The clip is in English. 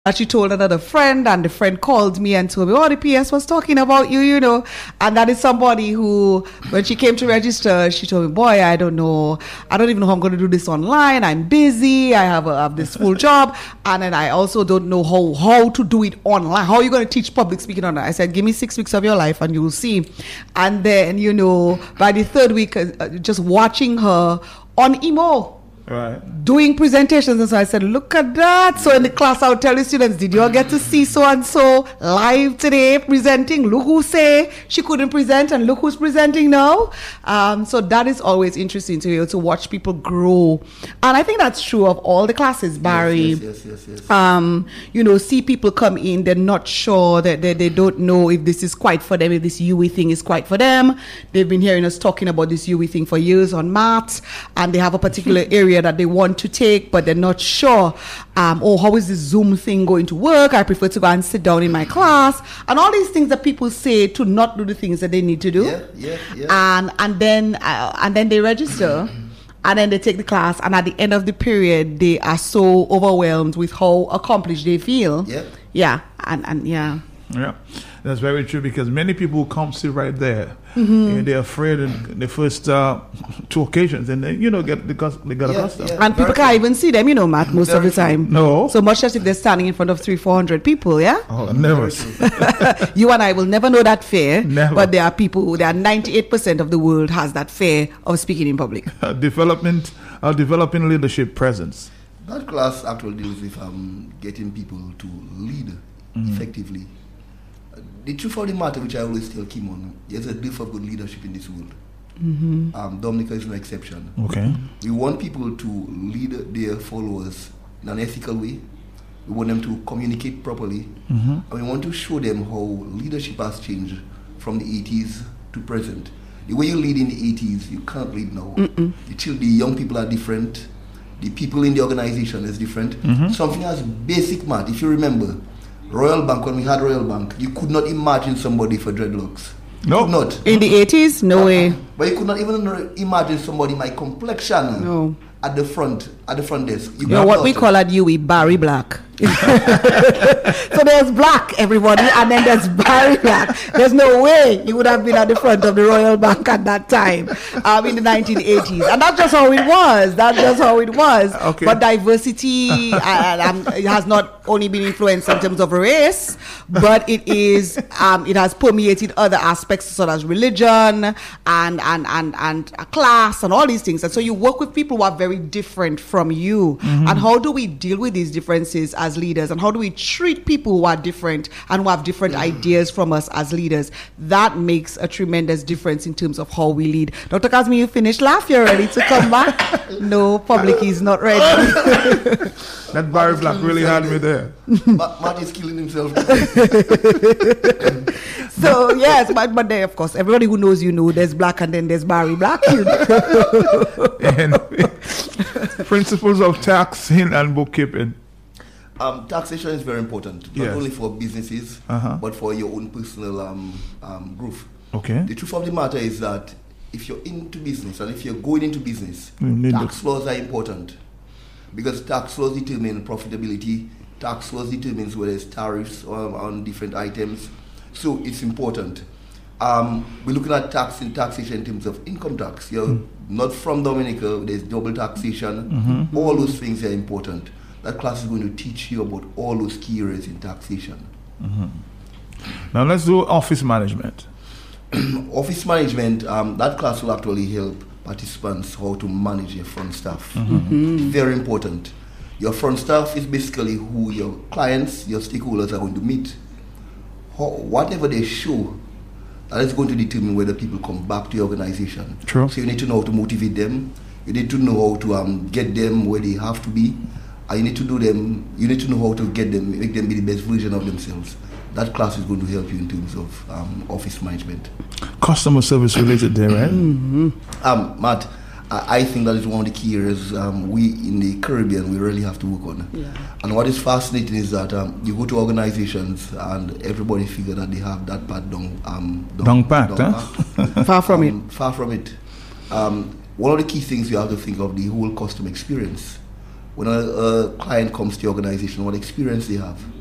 And she told another friend, and the friend called me and told me, oh, the PS was talking about you, you know. And that is somebody who, when she came to register, she told me, boy, I don't know. I don't even know how I'm going to do this online. I'm busy. I have this full job. And then I also don't know how to do it online. How are you going to teach public speaking online? I said, give me 6 weeks of your life and you'll see. And then, you know, by the third week, just watching her on emo. Right. Doing presentations, and so I said, look at that. So in the class I would tell the students, did you all get to see so and so live today presenting? Look who say she couldn't present and look who's presenting now. So that is always interesting to be able to watch people grow. And I think that's true of all the classes, Barry. Yes. You know, see people come in, they're not sure, that they don't know if this is quite for them, if this UE thing is quite for them. They've been hearing us talking about this UE thing for years on maths, and they have a particular area that they want to take, but they're not sure. How is this Zoom thing going to work? I prefer to go and sit down in my class, and all these things that people say to not do the things that they need to do. Yeah. And then they register, and then they take the class, and at the end of the period, they are so overwhelmed with how accomplished they feel. Yeah, that's very true, because many people come sit right there, and they're afraid in the first 2 occasions, and then, they get accustomed. Yeah. And people can't even see them, Matt, most of the time. No. So much as if they're standing in front of 300-400 people, yeah? Oh, never. You and I will never know that fear. Never. But there are people, 98% of the world has that fear of speaking in public. Developing leadership presence. That class actually deals with getting people to lead effectively. The truth of the matter, which I always tell Kimon, there's a dearth of good leadership in this world. Dominica is no exception. Okay. We want people to lead their followers in an ethical way. We want them to communicate properly. And we want to show them how leadership has changed from the 80s to present. The way you lead in the 80s, you can't lead now. The young people are different. The people in the organization is different. Something as basic, Matt, if you remember, Royal Bank, when we had Royal Bank, you could not imagine somebody for dreadlocks. No. Could not. In the 80s? No way. But you could not even imagine somebody my complexion. No. At the front desk. You know what we call at UE, Barry Black. So there's Black, everybody, and then there's Barry Black. There's no way you would have been at the front of the Royal Bank at that time, in the 1980s. And that's just how it was. Okay. But diversity it has not only been influenced in terms of race, but it has permeated other aspects such as religion and class and all these things. And so you work with people who are very different from you. And how do we deal with these differences as leaders, and how do we treat people who are different and who have different ideas from us as leaders? That makes a tremendous difference in terms of how we lead. Dr. Kazmi, you finished? Laugh, you're ready to come back? No, public is not ready. That Barry Black really had me there. Matt is killing himself. So yes, but there, of course, everybody who knows there's Black and then there's Barry Black. And principles of taxing and bookkeeping. Taxation is very important, not only for businesses, but for your own personal growth. Okay. The truth of the matter is that if you're into business and if you're going into business, tax laws are important, because tax laws determine profitability. Tax laws determines whether it's tariffs on different items. So it's important. We're looking at taxation in terms of income tax. You're not from Dominica, there's double taxation. All those things are important. That class is going to teach you about all those key areas in taxation. Now let's do office management. Office management, that class will actually help participants how to manage your front staff. Very important. Your front staff is basically who your clients, your stakeholders are going to meet. Whatever they show, that is going to determine whether people come back to your organization. True. So you need to know how to motivate them. You need to know how to get them where they have to be. You need to know how to get them, make them be the best version of themselves. That class is going to help you in terms of office management. Customer service related there, right? Matt, I think that is one of the key areas we in the Caribbean we really have to work on. Yeah. And what is fascinating is that you go to organizations and everybody figure that they have that part down pat. Far from it. Far from it. One of the key things you have to think of the whole customer experience. when a client comes to your organization, what experience they have.